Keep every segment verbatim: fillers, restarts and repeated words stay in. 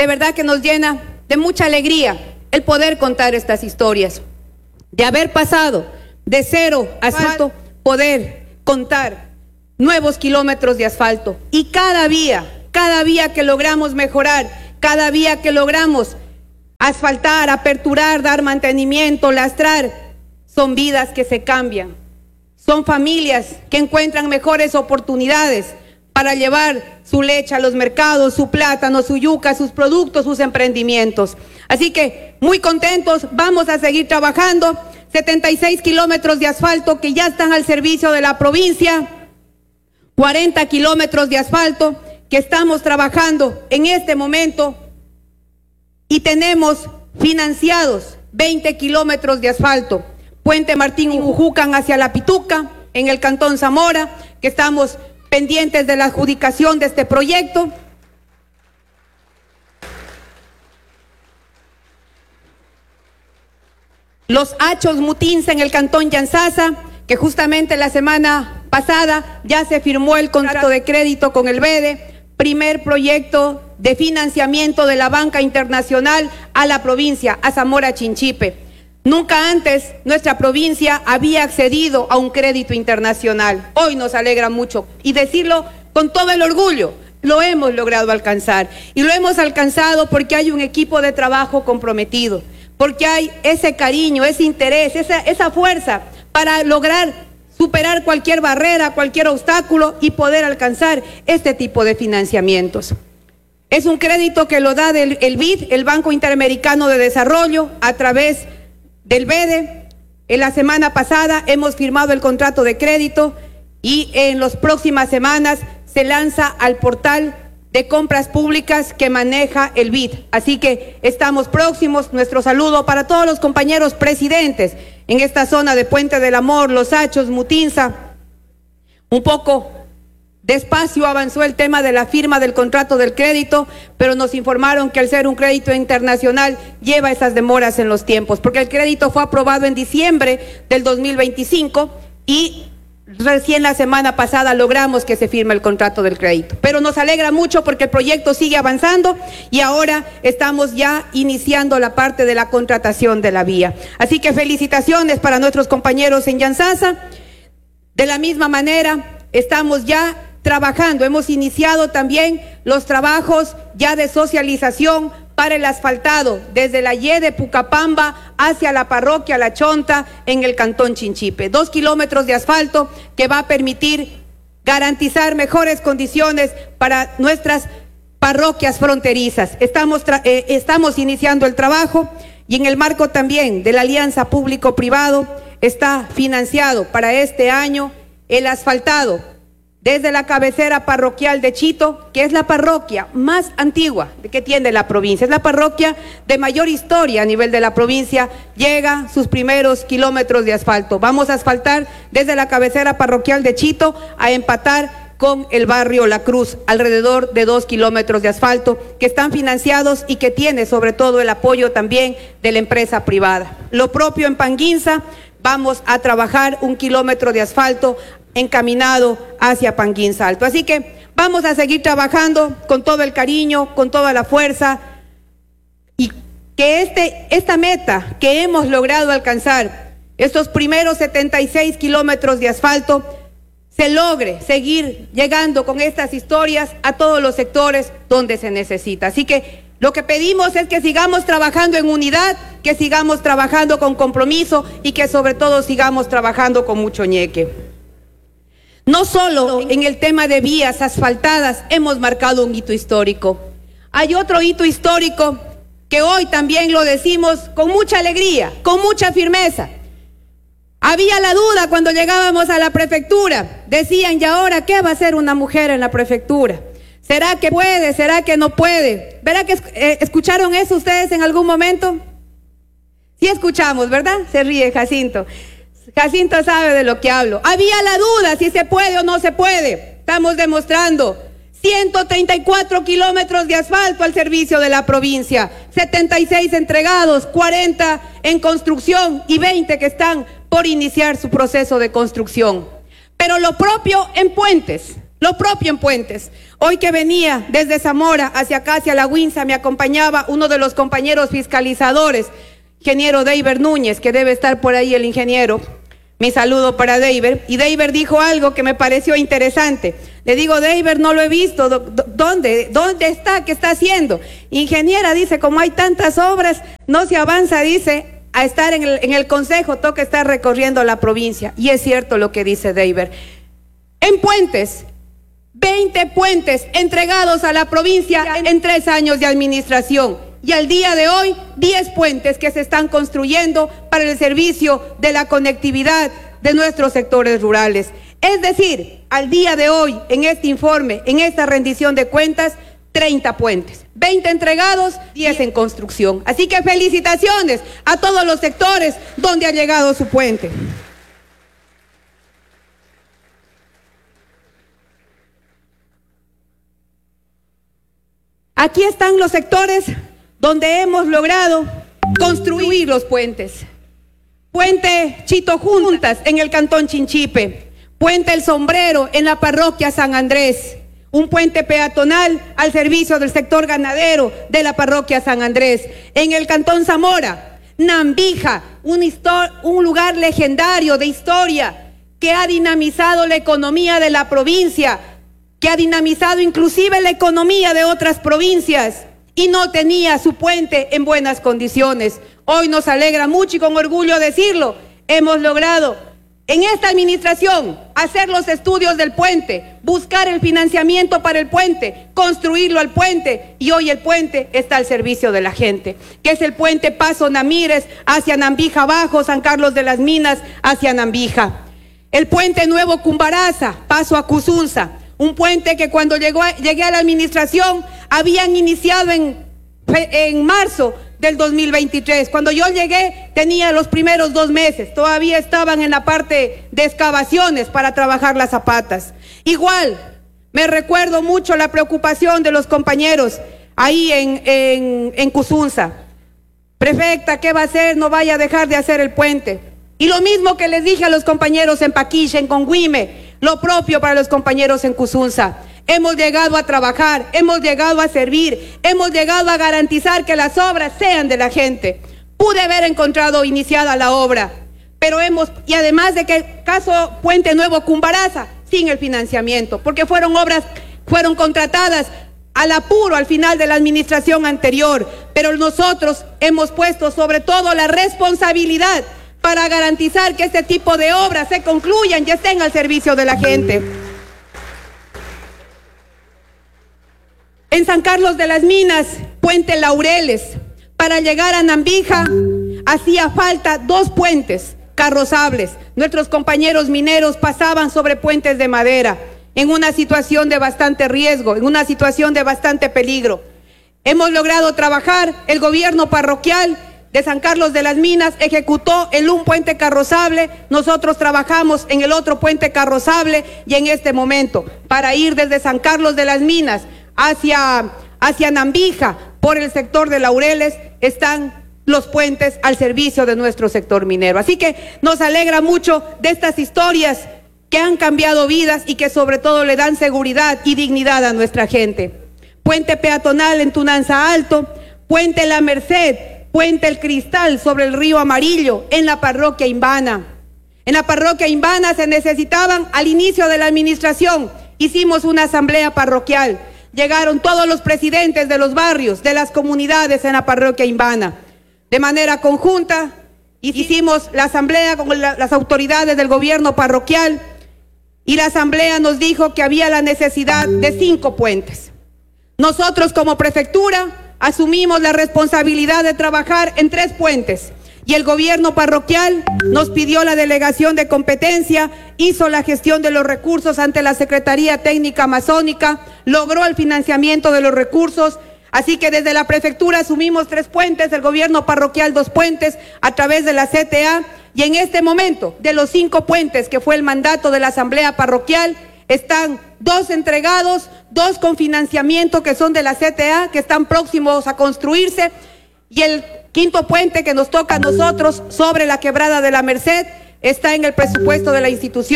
de verdad que nos llena de mucha alegría el poder contar estas historias, de haber pasado de cero a asfalto, poder contar nuevos kilómetros de asfalto. Y cada vía, cada vía que logramos mejorar, cada vía que logramos asfaltar, aperturar, dar mantenimiento, lastrar, son vidas que se cambian. Son familias que encuentran mejores oportunidades para llevar su leche a los mercados, su plátano, su yuca, sus productos, sus emprendimientos. Así que muy contentos, vamos a seguir trabajando. setenta y seis kilómetros de asfalto que ya están al servicio de la provincia, cuarenta kilómetros de asfalto que estamos trabajando en este momento y tenemos financiados veinte kilómetros de asfalto. Puente Martín Ujujucan hacia La Pituca, en el Cantón Zamora, que estamos pendientes de la adjudicación de este proyecto. Los Hachos Mutinza en el Cantón Yanzasa, que justamente la semana pasada ya se firmó el contrato de crédito con el B E D E, primer proyecto de financiamiento de la banca internacional a la provincia, a Zamora Chinchipe. Nunca antes nuestra provincia había accedido a un crédito internacional. Hoy nos alegra mucho y decirlo con todo el orgullo, lo hemos logrado alcanzar. Y lo hemos alcanzado porque hay un equipo de trabajo comprometido, porque hay ese cariño, ese interés, esa, esa fuerza para lograr superar cualquier barrera, cualquier obstáculo y poder alcanzar este tipo de financiamientos. Es un crédito que lo da el, el B I D, el Banco Interamericano de Desarrollo, a través del B E D E. En la semana pasada hemos firmado el contrato de crédito y en las próximas semanas se lanza al portal de compras públicas que maneja el B I D. Así que estamos próximos. Nuestro saludo para todos los compañeros presidentes en esta zona de Puente del Amor, Los Hachos, Mutinza. Un poco despacio avanzó el tema de la firma del contrato del crédito, pero nos informaron que al ser un crédito internacional lleva esas demoras en los tiempos, porque el crédito fue aprobado en diciembre del dos mil veinticinco y recién la semana pasada logramos que se firme el contrato del crédito. Pero nos alegra mucho porque el proyecto sigue avanzando y ahora estamos ya iniciando la parte de la contratación de la vía. Así que felicitaciones para nuestros compañeros en Yanzasa. De la misma manera, estamos ya trabajando, hemos iniciado también los trabajos ya de socialización para el asfaltado desde la Y de Pucapamba hacia la parroquia La Chonta en el Cantón Chinchipe. Dos kilómetros de asfalto que va a permitir garantizar mejores condiciones para nuestras parroquias fronterizas. Estamos, eh, estamos iniciando el trabajo y en el marco también de la alianza público-privado está financiado para este año el asfaltado desde la cabecera parroquial de Chito, que es la parroquia más antigua que tiene la provincia, es la parroquia de mayor historia a nivel de la provincia, llega sus primeros kilómetros de asfalto. Vamos a asfaltar desde la cabecera parroquial de Chito a empatar con el barrio La Cruz, alrededor de dos kilómetros de asfalto que están financiados y que tiene sobre todo el apoyo también de la empresa privada. Lo propio en Panguinza, vamos a trabajar un kilómetro de asfalto encaminado hacia Panguinza Alto. Así que vamos a seguir trabajando con todo el cariño, con toda la fuerza y que este, esta meta que hemos logrado alcanzar, estos primeros setenta y seis kilómetros de asfalto, se logre seguir llegando con estas historias a todos los sectores donde se necesita. Así que lo que pedimos es que sigamos trabajando en unidad, que sigamos trabajando con compromiso y que sobre todo sigamos trabajando con mucho ñeque. No solo en el tema de vías asfaltadas hemos marcado un hito histórico. Hay otro hito histórico que hoy también lo decimos con mucha alegría, con mucha firmeza. Había la duda cuando llegábamos a la prefectura. Decían, ¿y ahora qué va a hacer una mujer en la prefectura? ¿Será que puede? ¿Será que no puede? ¿Verá que eh, escucharon eso ustedes en algún momento? Sí escuchamos, ¿verdad? Se ríe Jacinto. Jacinto sabe de lo que hablo. Había la duda si se puede o no se puede. Estamos demostrando ciento treinta y cuatro kilómetros de asfalto al servicio de la provincia, setenta y seis entregados, cuarenta en construcción y veinte que están por iniciar su proceso de construcción. Pero lo propio en puentes, Lo propio en puentes. Hoy que venía desde Zamora hacia acá, hacia la Huinza, me acompañaba uno de los compañeros fiscalizadores, ingeniero Deiber Núñez, que debe estar por ahí el ingeniero. Mi saludo para Deiber. Y Deiber dijo algo que me pareció interesante. Le digo, Deiber, no lo he visto. ¿Dónde? ¿Dónde está? ¿Qué está haciendo? Ingeniera, dice, como hay tantas obras, no se avanza, dice, a estar en el, en el consejo, toca estar recorriendo la provincia. Y es cierto lo que dice Deiber. En puentes, veinte puentes entregados a la provincia en tres años de administración. Y al día de hoy, diez puentes que se están construyendo para el servicio de la conectividad de nuestros sectores rurales. Es decir, al día de hoy, en este informe, en esta rendición de cuentas, treinta puentes, veinte entregados, diez en construcción. Así que felicitaciones a todos los sectores donde ha llegado su puente. Aquí están los sectores donde hemos logrado construir los puentes. Puente Chito Juntas en el cantón Chinchipe, Puente El Sombrero en la parroquia San Andrés, un puente peatonal al servicio del sector ganadero de la parroquia San Andrés. En el cantón Zamora, Nambija, un, un lugar legendario de historia que ha dinamizado la economía de la provincia, que ha dinamizado inclusive la economía de otras provincias, y no tenía su puente en buenas condiciones. Hoy nos alegra mucho y con orgullo decirlo, hemos logrado en esta administración hacer los estudios del puente, buscar el financiamiento para el puente, construirlo al puente, y hoy el puente está al servicio de la gente, que es el puente Paso Namírez hacia Nambija Abajo, San Carlos de las Minas hacia Nambija. El puente Nuevo Cumbaraza, Paso a Cuzunza, un puente que cuando llegó a, llegué a la administración habían iniciado en, en marzo del dos mil veintitrés. Cuando yo llegué tenía los primeros dos meses, todavía estaban en la parte de excavaciones para trabajar las zapatas. Igual, me recuerdo mucho la preocupación de los compañeros ahí en, en, en Cuzunza. Prefecta, ¿qué va a hacer? No vaya a dejar de hacer el puente. Y lo mismo que les dije a los compañeros en Paquiche, en Conguime, lo propio para los compañeros en Cuzunza. Hemos llegado a trabajar, hemos llegado a servir, hemos llegado a garantizar que las obras sean de la gente. Pude haber encontrado iniciada la obra, pero hemos, y además de que caso Puente Nuevo Cumbaraza, sin el financiamiento, porque fueron obras, fueron contratadas al apuro al final de la administración anterior, pero nosotros hemos puesto sobre todo la responsabilidad para garantizar que este tipo de obras se concluyan y estén al servicio de la gente. En San Carlos de las Minas, Puente Laureles, para llegar a Nambija hacía falta dos puentes carrozables. Nuestros compañeros mineros pasaban sobre puentes de madera en una situación de bastante riesgo, en una situación de bastante peligro. Hemos logrado trabajar, el gobierno parroquial de San Carlos de las Minas ejecutó el un puente carrozable, nosotros trabajamos en el otro puente carrozable, y en este momento, para ir desde San Carlos de las Minas hacia, hacia Nambija, por el sector de Laureles, están los puentes al servicio de nuestro sector minero. Así que nos alegra mucho de estas historias que han cambiado vidas y que sobre todo le dan seguridad y dignidad a nuestra gente. Puente peatonal en Tunanza Alto, Puente La Merced, Puente El Cristal sobre el río Amarillo en la parroquia Imbana. En la parroquia Imbana se necesitaban al inicio de la administración, hicimos una asamblea parroquial, llegaron todos los presidentes de los barrios, de las comunidades en la parroquia Imbana. De manera conjunta hicimos la asamblea con la, las autoridades del gobierno parroquial, y la asamblea nos dijo que había la necesidad de cinco puentes. Nosotros como prefectura asumimos la responsabilidad de trabajar en tres puentes, y el gobierno parroquial nos pidió la delegación de competencia, hizo la gestión de los recursos ante la Secretaría Técnica Amazónica, logró el financiamiento de los recursos. Así que desde la prefectura asumimos tres puentes, el gobierno parroquial dos puentes a través de la C T A, y en este momento de los cinco puentes que fue el mandato de la asamblea parroquial, están dos entregados, dos con financiamiento que son de la C T A, que están próximos a construirse, y el quinto puente que nos toca a nosotros sobre la quebrada de la Merced está en el presupuesto de la institución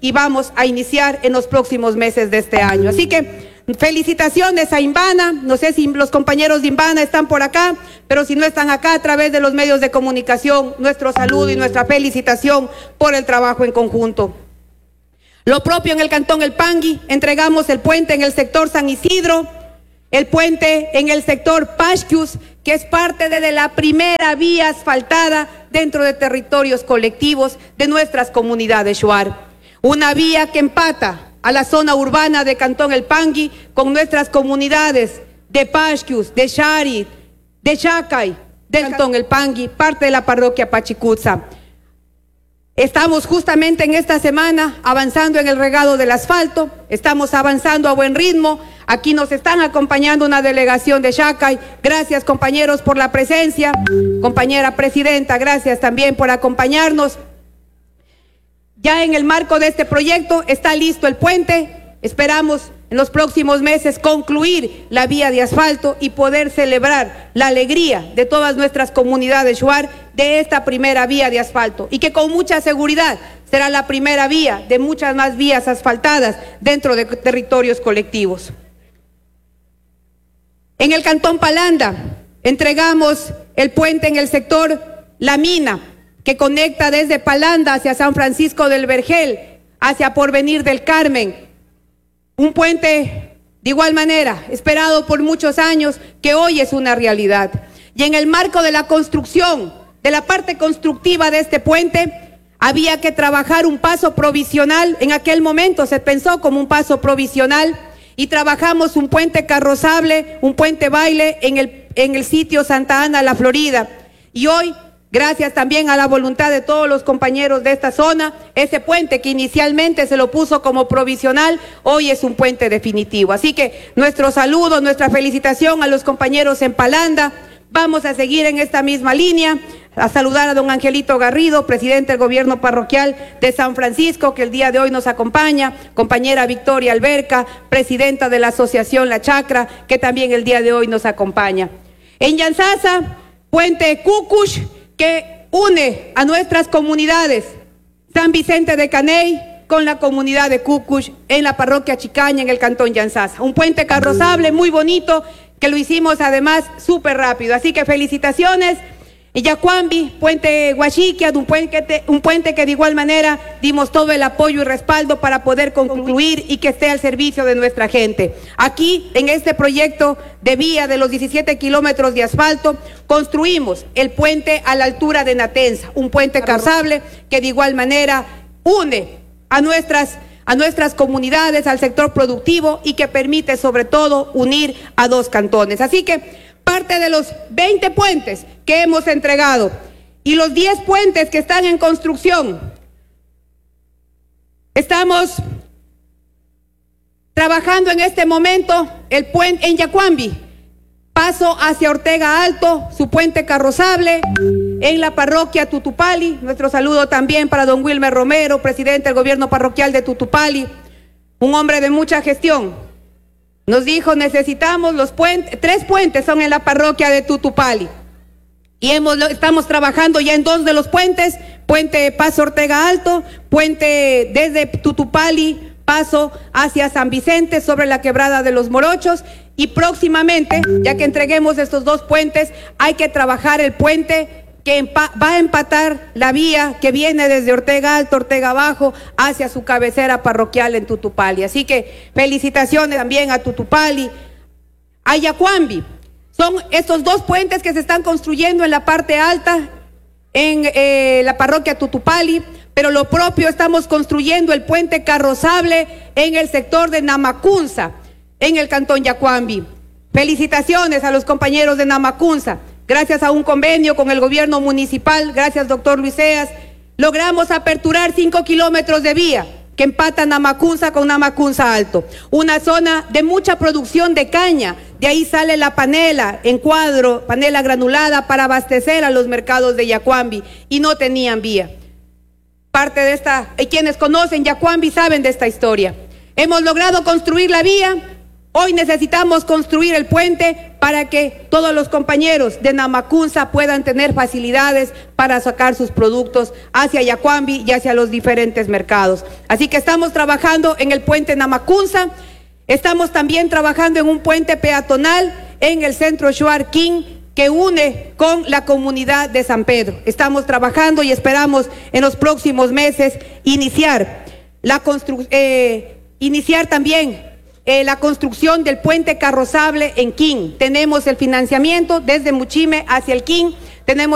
y vamos a iniciar en los próximos meses de este año. Así que felicitaciones a Inbana. No sé si los compañeros de Inbana están por acá, pero si no están acá, a través de los medios de comunicación, nuestro saludo y nuestra felicitación por el trabajo en conjunto. Lo propio en el Cantón El Pangui, entregamos el puente en el sector San Isidro, el puente en el sector Pascus, que es parte de la primera vía asfaltada dentro de territorios colectivos de nuestras comunidades shuar. Una vía que empata a la zona urbana de Cantón El Pangui con nuestras comunidades de Pascus, de Shari, de Chacay, del Cantón El Pangui, parte de la parroquia Pachicutza. Estamos justamente en esta semana avanzando en el regado del asfalto, estamos avanzando a buen ritmo. Aquí nos están acompañando una delegación de Chacay. Gracias, compañeros, por la presencia. Compañera presidenta, gracias también por acompañarnos. Ya en el marco de este proyecto está listo el puente. Esperamos en los próximos meses concluir la vía de asfalto y poder celebrar la alegría de todas nuestras comunidades shuar de esta primera vía de asfalto, y que con mucha seguridad será la primera vía de muchas más vías asfaltadas dentro de territorios colectivos. En el Cantón Palanda entregamos el puente en el sector La Mina, que conecta desde Palanda hacia San Francisco del Vergel, hacia Porvenir del Carmen. Un puente de igual manera, esperado por muchos años, que hoy es una realidad. Y en el marco de la construcción, de la parte constructiva de este puente, había que trabajar un paso provisional. En aquel momento se pensó como un paso provisional y trabajamos un puente carrozable, un puente baile en el, en el sitio Santa Ana, La Florida. Y hoy, gracias también a la voluntad de todos los compañeros de esta zona, ese puente que inicialmente se lo puso como provisional, hoy es un puente definitivo. Así que nuestro saludo, nuestra felicitación a los compañeros en Palanda. Vamos a seguir en esta misma línea, a saludar a don Angelito Garrido, presidente del gobierno parroquial de San Francisco, que el día de hoy nos acompaña, compañera Victoria Alberca, presidenta de la asociación La Chacra, que también el día de hoy nos acompaña. En Yantzaza, puente Cucush, que une a nuestras comunidades San Vicente de Caney con la comunidad de Cucush en la parroquia Chicaña, en el Cantón Yantzaza. Un puente carrozable muy bonito, que lo hicimos además súper rápido. Así que felicitaciones. Y Yacuambi, puente Huachiquia, un puente, un puente que de igual manera dimos todo el apoyo y respaldo para poder concluir y que esté al servicio de nuestra gente. Aquí, en este proyecto de vía de los diecisiete kilómetros de asfalto, construimos el puente a la altura de Natenza, un puente carrozable que de igual manera une a nuestras, a nuestras comunidades, al sector productivo, y que permite sobre todo unir a dos cantones. Así que parte de los veinte puentes que hemos entregado y los diez puentes que están en construcción, estamos trabajando en este momento el puente en Yacuambi, paso hacia Ortega Alto, su puente carrozable, en la parroquia Tutupali. Nuestro saludo también para don Wilmer Romero, presidente del gobierno parroquial de Tutupali, un hombre de mucha gestión. Nos dijo, necesitamos los puentes, tres puentes son en la parroquia de Tutupali. Y hemos, estamos trabajando ya en dos de los puentes, puente Paso Ortega Alto, puente desde Tutupali, paso hacia San Vicente sobre la quebrada de los Morochos. Y próximamente, ya que entreguemos estos dos puentes, hay que trabajar el puente que va a empatar la vía que viene desde Ortega Alto, Ortega Bajo, hacia su cabecera parroquial en Tutupali. Así que felicitaciones también a Tutupali, a Yacuambi. Son estos dos puentes que se están construyendo en la parte alta, en eh, la parroquia Tutupali, pero lo propio estamos construyendo el puente carrozable en el sector de Namacunza, en el Cantón Yacuambi. Felicitaciones a los compañeros de Namacunza. Gracias a un convenio con el gobierno municipal, gracias doctor Luiseas, logramos aperturar cinco kilómetros de vía que empatan Namacunza con Namacunza Alto. Una zona de mucha producción de caña, de ahí sale la panela en cuadro, panela granulada para abastecer a los mercados de Yacuambi, y no tenían vía. Parte de esta, y quienes conocen Yacuambi saben de esta historia. Hemos logrado construir la vía, Hoy necesitamos construir el puente para que todos los compañeros de Namacunza puedan tener facilidades para sacar sus productos hacia Yacuambi y hacia los diferentes mercados. Así que estamos trabajando en el puente Namacunza, estamos también trabajando en un puente peatonal en el centro Xuarquín que une con la comunidad de San Pedro. Estamos trabajando y esperamos en los próximos meses iniciar, la constru eh, iniciar también Eh, la construcción del puente carrozable en Quín. Tenemos el financiamiento desde Muchime hacia el Quín, tenemos